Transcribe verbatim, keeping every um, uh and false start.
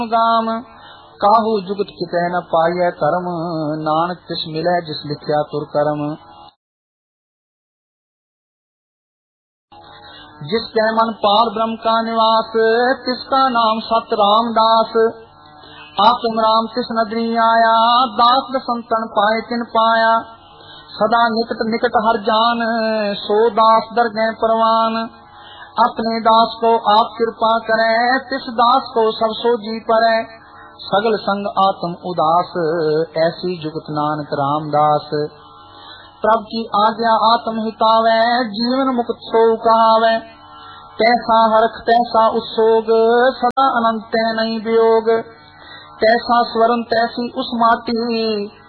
गाम काहू जुगत कितै न पाइय कर्म, नानक तिस मिलै जिस लिखिया तुर कर्म। जिसके मन पार ब्रह्म का निवास, तिसका नाम सत रामदास। आत्म राम तिस नदरी आया, दास दसंतन पाए तिन पाया। सदा निकट निकट हर जान, सो दास दर गए परवान। अपने दास को आप कृपा करे, तिस दास को सब सो जी परे। सगल संग आत्म उदास, ऐसी जुगत नानक रामदास। प्रभु की आज्ञा आत्म हितावे, जीवन मुक्त सो कहावे। तैसा हरख तैसा उत्सोग, सदा अनंत नहीं वियोग। तैसा स्वरण तैसी उस माटी,